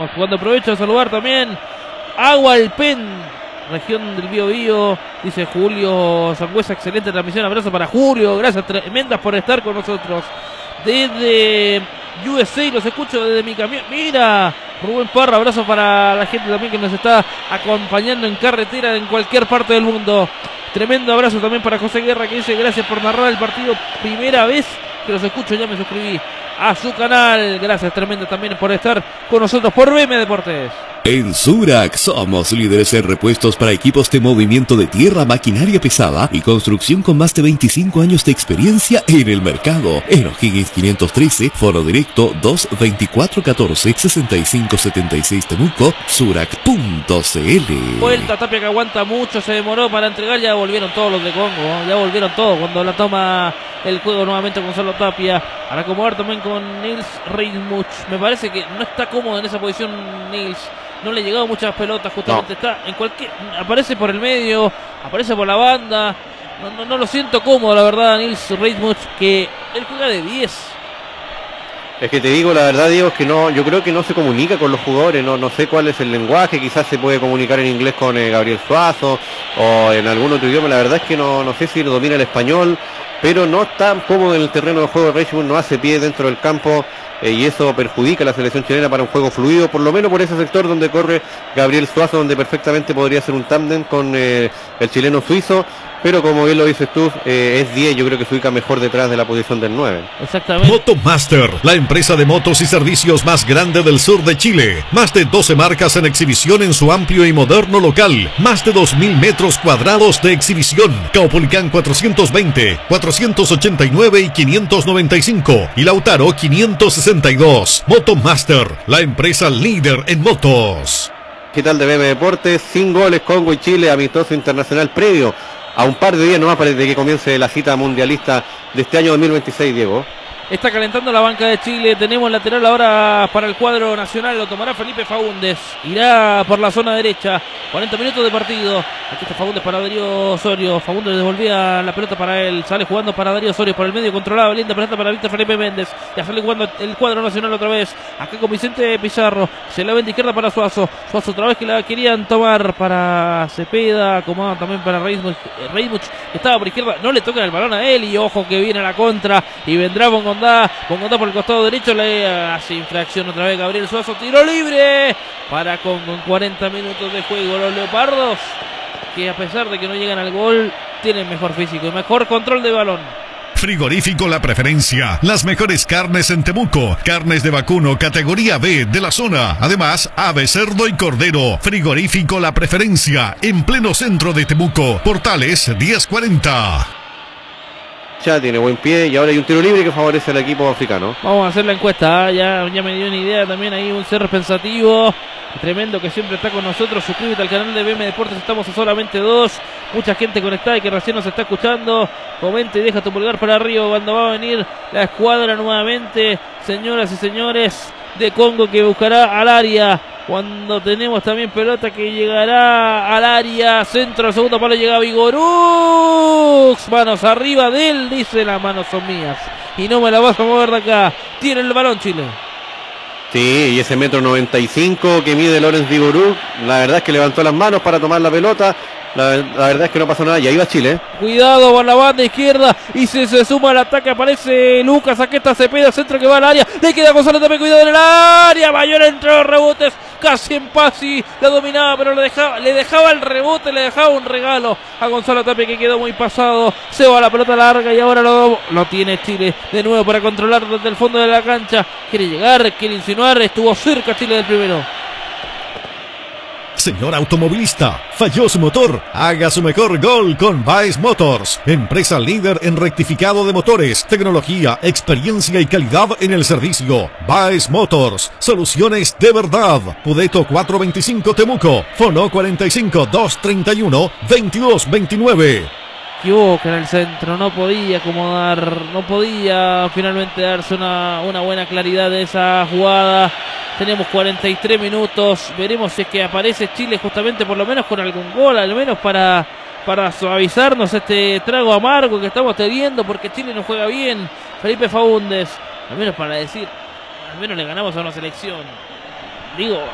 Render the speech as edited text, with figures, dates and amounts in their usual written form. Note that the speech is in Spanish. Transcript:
estamos jugando. Aprovecho de saludar también Agualpén, región del Biobío, dice Julio Sangüesa, excelente transmisión, abrazo para Julio, gracias tremendas por estar con nosotros. Desde USA los escucho desde mi camión, mira, Rubén Parra, abrazo para la gente también que nos está acompañando en carretera en cualquier parte del mundo. Tremendo abrazo también para José Guerra, que dice gracias por narrar el partido, primera vez que los escucho, ya me suscribí a su canal. Gracias tremenda también por estar con nosotros por BM Deportes. En Surac somos líderes en repuestos para equipos de movimiento de tierra, maquinaria pesada y construcción con más de 25 años de experiencia en el mercado. En O'Higgins 513, foro directo 22414-6576 Temuco, Surac.cl. Vuelta Tapia que aguanta mucho, se demoró para entregar, ya volvieron todos los de Congo, ya volvieron todos cuando la toma el juego nuevamente Gonzalo Tapia. Para acomodar también con Nils Reismuch. Me parece que no está cómodo en esa posición Nils. No le llegado muchas pelotas, justamente no. Está en cualquier, aparece por el medio, aparece por la banda. No lo siento cómodo, la verdad, Nils Reismuch, que él juega de 10. Es que te digo, la verdad, Diego, es que no, yo creo que no se comunica con los jugadores, no sé cuál es el lenguaje, quizás se puede comunicar en inglés con Gabriel Suazo o en algún otro idioma, la verdad es que no sé si domina el español, pero no está cómodo en el terreno de juego. Reismuch no hace pie dentro del campo. Y eso perjudica a la selección chilena para un juego fluido, por lo menos por ese sector donde corre Gabriel Suazo, donde perfectamente podría ser un tándem con el chileno suizo, pero como bien lo dices tú, es 10, yo creo que se ubica mejor detrás de la posición del 9. Exactamente. Motomaster, la empresa de motos y servicios más grande del sur de Chile. Más de 12 marcas en exhibición en su amplio y moderno local. Más de 2.000 metros cuadrados de exhibición. Caupolicán 420, 489 y 595. Y Lautaro 562. Motomaster, la empresa líder en motos. ¿Qué tal de BM Deportes? Sin goles, Congo y Chile, amistoso internacional previo a un par de días nomás para que comience la cita mundialista de este año 2026, Diego. Está calentando la banca de Chile. Tenemos lateral ahora para el cuadro nacional. Lo tomará Felipe Faúndez. Irá por la zona derecha. 40 minutos de partido. Aquí está Faúndez para Darío Osorio. Faúndez le devolvía la pelota para él. Sale jugando para Darío Osorio. Por el medio controlado. Linda pelota para Víctor Felipe Méndez. Ya sale jugando el cuadro nacional otra vez. Acá con Vicente Pizarro. Se la vende izquierda para Suazo. Suazo otra vez que la querían tomar para Cepeda. Acomodado también para Reismuch. Que estaba por izquierda. No le tocan el balón a él. Y ojo que viene a la contra. Y vendrá Bongondá por el costado derecho. Le hace infracción otra vez Gabriel Suazo. Tiro libre para con 40 minutos de juego. Los leopardos, que a pesar de que no llegan al gol, tienen mejor físico y mejor control de balón. Frigorífico La Preferencia, las mejores carnes en Temuco, carnes de vacuno categoría B de la zona, además ave, cerdo y cordero. Frigorífico La Preferencia, en pleno centro de Temuco, Portales 1040. Ya tiene buen pie y ahora hay un tiro libre que favorece al equipo africano. Vamos a hacer la encuesta, ya me dio una idea también ahí, un ser pensativo tremendo que siempre está con nosotros. Suscríbete al canal de BM Deportes, estamos a solamente 2, mucha gente conectada y que recién nos está escuchando. Comenta y deja tu pulgar para arriba cuando va a venir la escuadra nuevamente, señoras y señores de Congo, que buscará al área. Cuando tenemos también pelota que llegará al área, centro al segundo palo, llega Vigorux, manos arriba de él, dice las manos son mías y no me la vas a mover de acá. Tiene el balón Chile. Sí, y ese 1,95 m que mide Lorenz Vigorux, la verdad es que levantó las manos para tomar la pelota. La verdad es que no pasó nada, y ahí va Chile. Cuidado por la banda izquierda y se suma al ataque, aparece Lucas Saqueta, Cepeda, centro que va al área, le queda Gonzalo también, cuidado en el área, Mayor entre los rebotes, casi en paz y la dominaba, pero le dejaba el rebote, le dejaba un regalo a Gonzalo Tapia, que quedó muy pasado. Se va la pelota larga y ahora lo tiene Chile de nuevo para controlar desde el fondo de la cancha. Quiere llegar, quiere insinuar, estuvo cerca Chile del primero. Señor automovilista, falló su motor, haga su mejor gol con Baez Motors, empresa líder en rectificado de motores, tecnología, experiencia y calidad en el servicio. Baez Motors, soluciones de verdad. Pudeto 425 Temuco, Fono 45 231 2229. Equivoca en el centro, no podía acomodar, no podía finalmente darse una buena claridad de esa jugada. Tenemos 43 minutos, veremos si es que aparece Chile justamente por lo menos con algún gol, al menos para suavizarnos este trago amargo que estamos teniendo, porque Chile no juega bien. Felipe Faúndez, al menos para decir, al menos le ganamos a una selección. Digo,